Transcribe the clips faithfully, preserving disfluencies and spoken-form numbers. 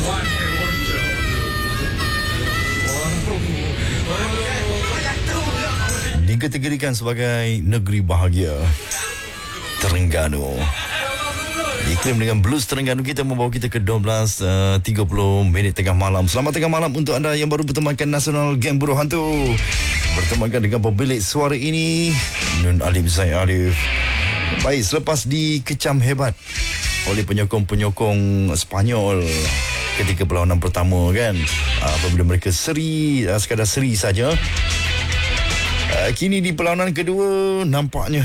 Dikategorikan sebagai negeri bahagia, Terengganu. Iklim dengan blues Terengganu kita membawa kita ke dua belas tiga puluh minit tengah malam. Selamat tengah malam untuk anda yang baru bertemankan Nasional Geng Buruh Hantu. Bertemankan dengan pemilik suara ini, Nun Alif Zaid Alif. Baik, selepas dikecam hebat oleh penyokong-penyokong Sepanyol ketika perlawanan pertama kan, apabila mereka seri, sekadar seri saja, kini di perlawanan kedua nampaknya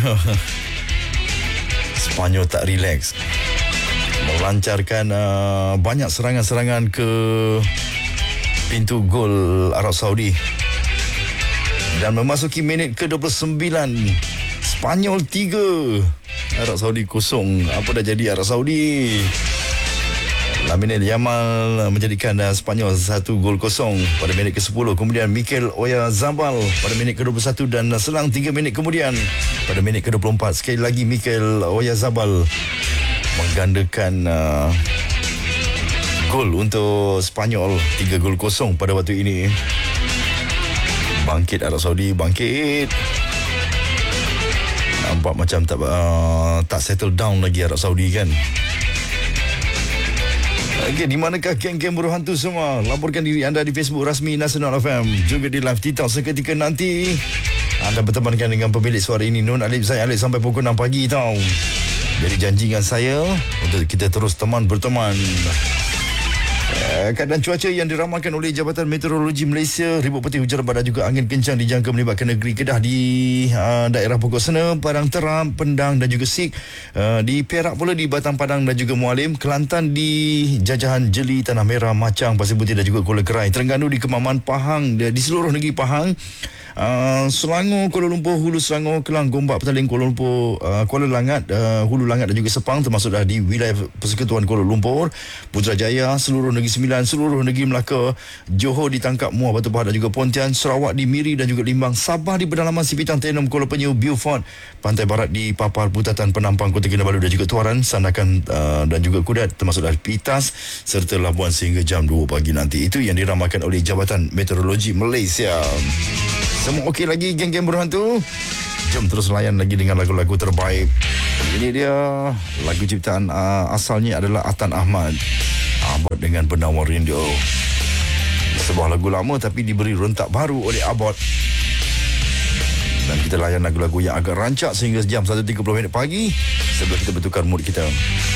Sepanyol tak relax, melancarkan uh, banyak serangan-serangan ke pintu gol Arab Saudi. Dan memasuki minit ke dua puluh sembilan, Sepanyol tiga, Arab Saudi kosong. Apa dah jadi Arab Saudi? Lamine Yamal menjadikan uh, Sepanyol satu gol kosong pada minit ke sepuluh. Kemudian Mikel Oyarzabal pada minit ke dua puluh satu dan uh, selang tiga minit kemudian pada minit ke dua puluh empat sekali lagi Mikel Oyarzabal menggandakan uh, gol untuk Sepanyol, tiga gol kosong pada waktu ini. Bangkit Arab Saudi, bangkit. Nampak macam tak uh, tak settle down lagi Arab Saudi kan. Okay, di manakah geng-geng buruh hantu semua? Laporkan diri anda di Facebook rasmi Nasional F M, juga di live TikTok seketika nanti. Anda bertemankan dengan pemilik suara ini, Nun Alif Zaid Alif, sampai pukul enam pagi tau. Jadi janji dengan saya untuk kita terus teman berteman. Keadaan cuaca yang diramalkan oleh Jabatan Meteorologi Malaysia, ribut peti hujan lebat dan juga angin kencang dijangka melibatkan negeri Kedah di uh, daerah Pokok Sena, Padang Teram, Pendang dan juga Sik. Uh, di Perak pula di Batang Padang dan juga Mualim, Kelantan di Jajahan Jeli, Tanah Merah, Macang, Pasir Putih dan juga Kuala Kerai, Terengganu di Kemaman, Pahang, di seluruh negeri Pahang, uh, Selangor, Kuala Lumpur, Hulu Selangor, Kelang, Gombak, Petaling, Kuala Lumpur, uh, Kuala Langat, uh, Hulu Langat dan juga Sepang, termasuk dah di wilayah Persekutuan Kuala Lumpur, Putrajaya, seluruh negeri Sembilan, seluruh negeri Melaka, Johor ditangkap Muar, Batu Pahat dan juga Pontian, Sarawak di Miri dan juga Limbang, Sabah di pedalaman Sipitang, Tenom, Kuala Penyu, Beaufort, Pantai Barat di Papar, Putatan, Penampang, Kota Kinabalu dan juga Tuaran, Sandakan uh, dan juga Kudat, termasuk dari Pitas serta Labuan sehingga jam dua pagi nanti. Itu yang diramalkan oleh Jabatan Meteorologi Malaysia. Semua okey lagi geng-geng buruh hantu? Jom terus layan lagi dengan lagu-lagu terbaik. Ini dia lagu ciptaan uh, asalnya adalah Atan Ahmad, Abot dengan Penawar Rindu. Sebuah lagu lama tapi diberi rentak baru oleh Abot. Dan kita layan lagu-lagu yang agak rancak sehingga jam satu tiga puluh minit pagi sebelum kita bertukar mood kita.